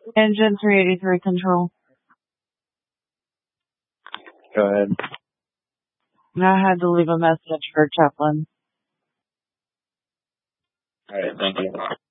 Engine 383 control. Go ahead. I had to leave a message for Chaplin. All right, thank you.